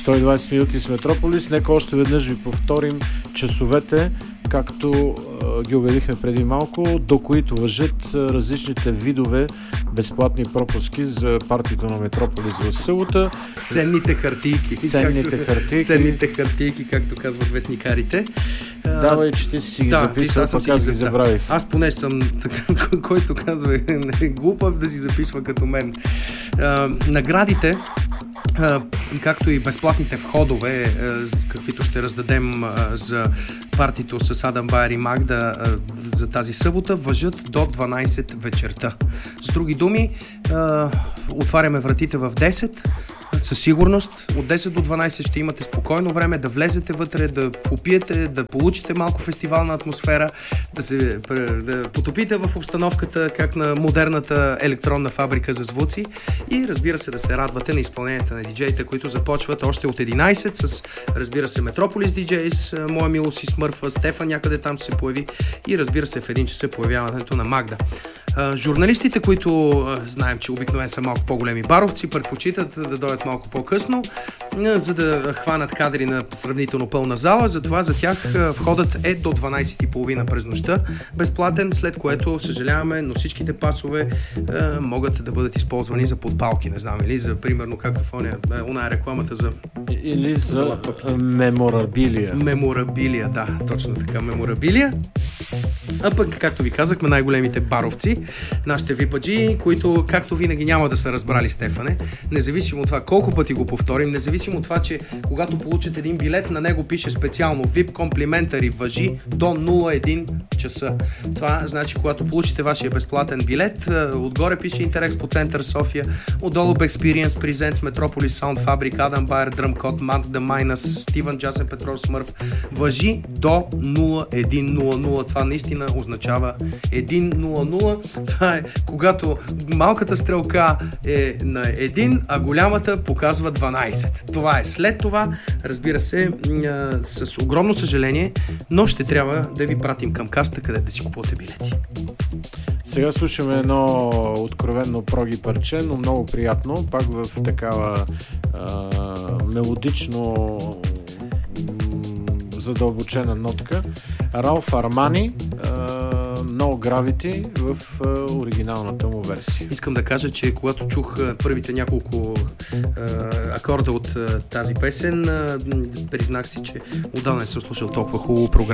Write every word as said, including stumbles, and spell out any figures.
сто и двадесет минути с Метрополис. Нека още веднъж ви повторим часовете, както а, ги обявихме преди малко, до които важат а, различните видове безплатни пропуски за партито на Метрополис в събота. Ценните хартийки. Ценните както, хартийки. Ценните хартийки, както казват вестникарите. Давай, че ти си ги да, записвал, пък аз ги забравих. Аз понеже съм така, който казва е глупав да си записва като мен. А, наградите, а, както и безплатните входове, а, каквито ще раздадем а, за партито с Адам Байер и Магда а, за тази събота, важат до дванадесет вечерта. С други думи, а, отваряме вратите в десет. Със сигурност от десет до дванадесет ще имате спокойно време да влезете вътре, да попиете, да получите малко фестивална атмосфера, да се да потопите в обстановката как на модерната електронна фабрика за звуци и разбира се да се радвате на изпълненията на диджеите, които започват още от единадесет с, разбира се, Метрополис диджейс, моя милост и Смърфа, Стефан някъде там се появи и разбира се в един час се появяването на Магда. Uh, журналистите, които uh, знаем, че обикновено са малко по-големи баровци, предпочитат да дойдат малко по-късно, uh, за да хванат кадри на сравнително пълна зала. Затова за тях uh, входът е до дванадесет и тридесет през нощта, безплатен, след което съжаляваме, но всичките пасове uh, могат да бъдат използвани за подпалки, не знам, или за примерно както в оная, оная рекламата за или за, за меморабилия. Меморабилия, да, точно така, меморабилия. А пък, както ви казахме, най-големите баровци, нашите випаджи, които, както винаги, няма да са разбрали, Стефане, независимо от това колко пъти го повторим, независимо от това, че когато получите един билет, на него пише специално ви ай пи Complimentary, важи до нула цяло едно часа. Това значи, когато получите вашия безплатен билет, отгоре пише Интерекспо център София, отдолу Experience Presents Metropolis Sound Fabric, Адам Байер, Drumcode, Matt the Minus, Стивън Джасен, Петров, Смърф, важи до нула цяло едно нула нула. Това наистина означава едно нула нула. Това е когато малката стрелка е на един, а голямата показва дванадесет. Това е. След това, разбира се, с огромно съжаление, но ще трябва да ви пратим към каста, където да си купувате билети. Сега слушаме едно откровенно проги парче, но много приятно, пак в такава а, мелодично задълбочена нотка. Ралф Армани, No Gravity в а, оригиналната му версия. Искам да кажа, че когато чух а, първите няколко а, акорда от а, тази песен, а, признах си, че отдавна не съм слушал толкова хубаво програма.